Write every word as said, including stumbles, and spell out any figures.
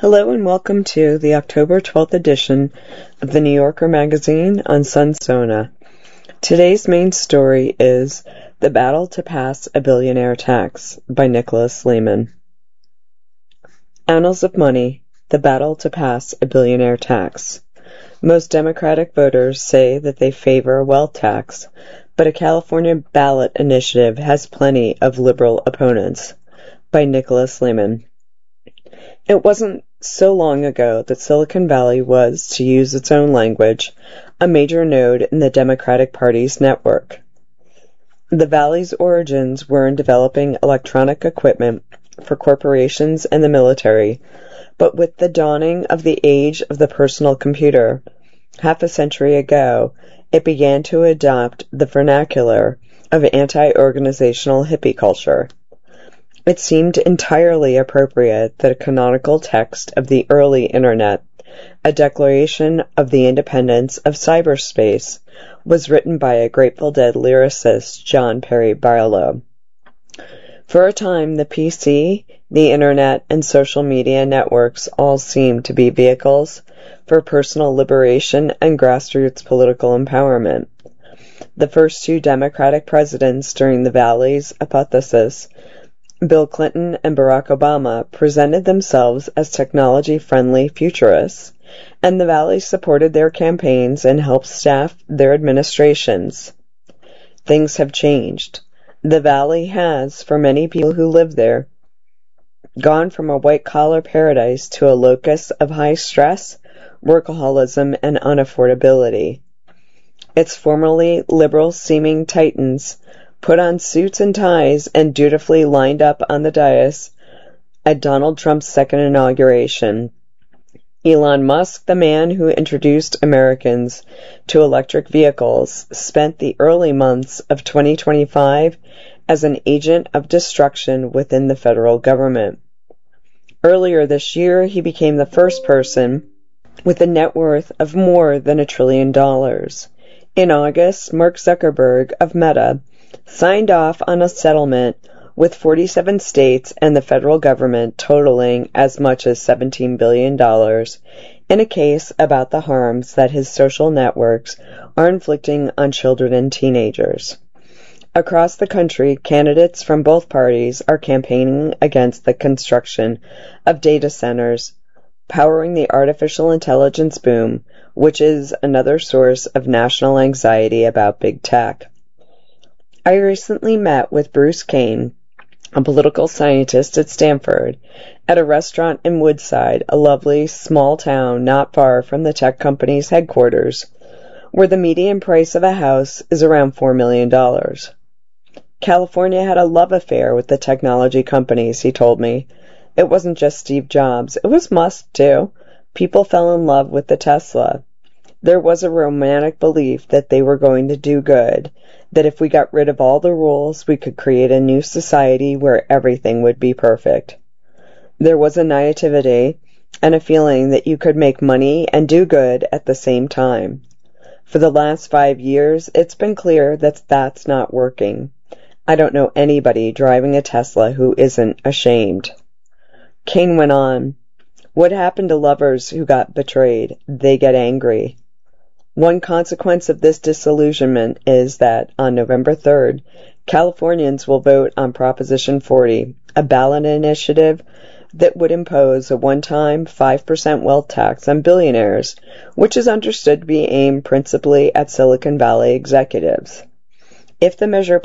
Hello and welcome to the October twelfth edition of the New Yorker magazine on Sunsona. Today's main story is The Battle to Pass a Billionaire Tax by Nicholas Lemann. Annals of Money, The Battle to Pass a Billionaire Tax. Most Democratic voters say that they favor a wealth tax, but a California ballot initiative has plenty of liberal opponents. By Nicholas Lemann. It wasn't so long ago that Silicon Valley was, to use its own language, a major node in the Democratic Party's network. The Valley's origins were in developing electronic equipment for corporations and the military, but with the dawning of the age of the personal computer, half a century ago, it began to adopt the vernacular of anti-organizational hippie culture. It seemed entirely appropriate that a canonical text of the early Internet, a declaration of the independence of cyberspace, was written by a Grateful Dead lyricist, John Perry Barlow. For a time, the P C, the Internet, and social media networks all seemed to be vehicles for personal liberation and grassroots political empowerment. The first two Democratic presidents during the Valley's apotheosis, Bill Clinton and Barack Obama, presented themselves as technology-friendly futurists, and the Valley supported their campaigns and helped staff their administrations. Things have changed. The Valley has, for many people who live there, gone from a white-collar paradise to a locus of high stress, workaholism, and unaffordability. Its formerly liberal-seeming titans put on suits and ties and dutifully lined up on the dais at Donald Trump's second inauguration. Elon Musk, the man who introduced Americans to electric vehicles, spent the early months of twenty twenty-five as an agent of destruction within the federal government. Earlier this year, he became the first person with a net worth of more than a trillion dollars. In August, Mark Zuckerberg of Meta signed off on a settlement with forty-seven states and the federal government totaling as much as seventeen billion dollars in a case about the harms that his social networks are inflicting on children and teenagers. Across the country, candidates from both parties are campaigning against the construction of data centers, powering the artificial intelligence boom, which is another source of national anxiety about big tech. I recently met with Bruce Kane, a political scientist at Stanford, at a restaurant in Woodside, a lovely small town not far from the tech company's headquarters, where the median price of a house is around four million dollars. California had a love affair with the technology companies, he told me. It wasn't just Steve Jobs. It was Musk, too. People fell in love with the Tesla. There was a romantic belief that they were going to do good, that if we got rid of all the rules, we could create a new society where everything would be perfect. There was a naivety and a feeling that you could make money and do good at the same time. For the last five years, it's been clear that that's not working. I don't know anybody driving a Tesla who isn't ashamed. Kane went on, "What happened to lovers who got betrayed? They get angry. One consequence of this disillusionment is that, on November third, Californians will vote on Proposition forty, a ballot initiative that would impose a one-time five percent wealth tax on billionaires, which is understood to be aimed principally at Silicon Valley executives. If the measure